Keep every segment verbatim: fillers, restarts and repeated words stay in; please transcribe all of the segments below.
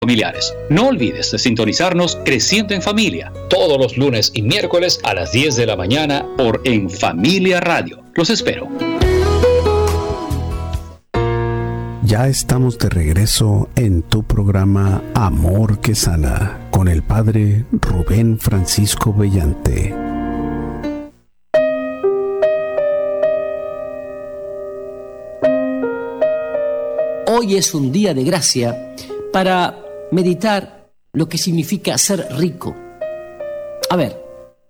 familiares. No olvides de sintonizarnos Creciendo en Familia todos los lunes y miércoles a las diez de la mañana por En Familia Radio. Los espero. Ya estamos de regreso en tu programa Amor que Sana con el Padre Rubén Francisco Bellante. Hoy es un día de gracia para meditar lo que significa ser rico. A ver,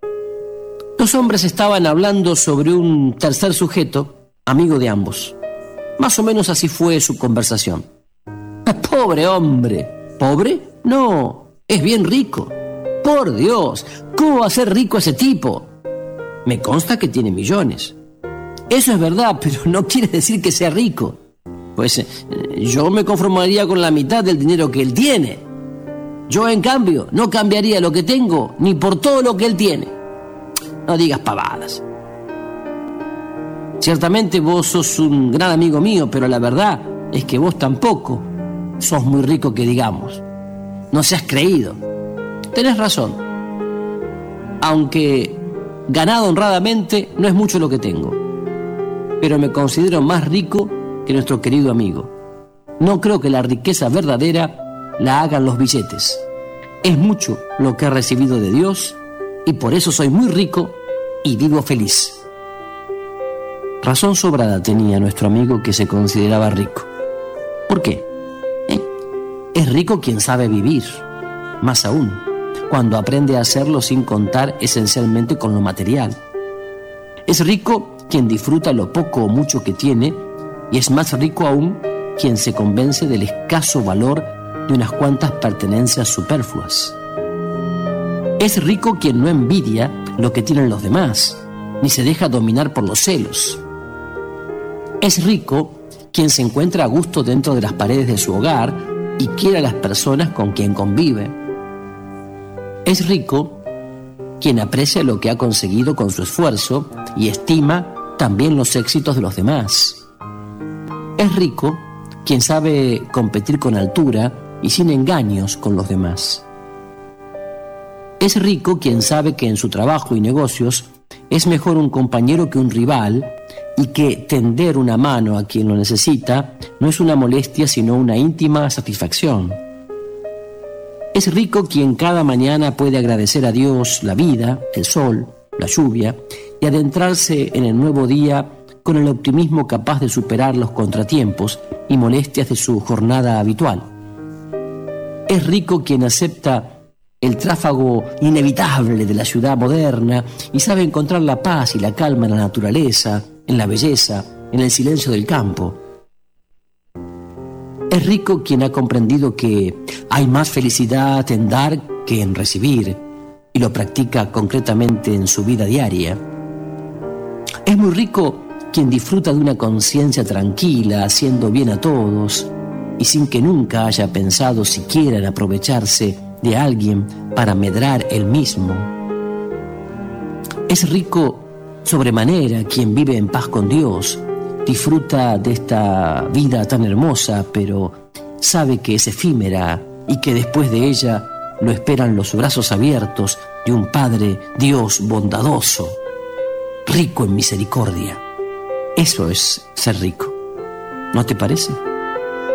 los hombres estaban hablando sobre un tercer sujeto, amigo de ambos. Más o menos así fue su conversación. Pobre hombre. ¿Pobre? No, es bien rico. Por Dios, ¿cómo va a ser rico ese tipo? Me consta que tiene millones. Eso es verdad, pero no quiere decir que sea rico. Pues eh, yo me conformaría con la mitad del dinero que él tiene. Yo, en cambio, no cambiaría lo que tengo ni por todo lo que él tiene. No digas pavadas. Ciertamente vos sos un gran amigo mío, pero la verdad es que vos tampoco sos muy rico que digamos. No seas creído. Tenés razón. Aunque ganado honradamente no es mucho lo que tengo. Pero me considero más rico que nuestro querido amigo. No creo que la riqueza verdadera la hagan los billetes. Es mucho lo que he recibido de Dios y por eso soy muy rico y vivo feliz. Razón sobrada tenía nuestro amigo que se consideraba rico. ¿Por qué? ¿Eh? Es rico quien sabe vivir. Más aún, cuando aprende a hacerlo sin contar esencialmente con lo material. Es rico quien disfruta lo poco o mucho que tiene y es más rico aún quien se convence del escaso valor de unas cuantas pertenencias superfluas. Es rico quien no envidia lo que tienen los demás, ni se deja dominar por los celos. Es rico quien se encuentra a gusto dentro de las paredes de su hogar y quiere a las personas con quien convive. Es rico quien aprecia lo que ha conseguido con su esfuerzo y estima también los éxitos de los demás. Es rico quien sabe competir con altura y sin engaños con los demás. Es rico quien sabe que en su trabajo y negocios es mejor un compañero que un rival y que tender una mano a quien lo necesita no es una molestia sino una íntima satisfacción. Es rico quien cada mañana puede agradecer a Dios la vida, el sol, la lluvia y adentrarse en el nuevo día con el optimismo capaz de superar los contratiempos y molestias de su jornada habitual. Es rico quien acepta el tráfago inevitable de la ciudad moderna y sabe encontrar la paz y la calma en la naturaleza, en la belleza, en el silencio del campo. Es rico quien ha comprendido que hay más felicidad en dar que en recibir y lo practica concretamente en su vida diaria. Es muy rico quien disfruta de una conciencia tranquila, haciendo bien a todos y sin que nunca haya pensado siquiera en aprovecharse de alguien para medrar él mismo. Es rico sobremanera quien vive en paz con Dios, disfruta de esta vida tan hermosa, pero sabe que es efímera y que después de ella lo esperan los brazos abiertos de un Padre Dios bondadoso, rico en misericordia. Eso es ser rico, ¿no te parece?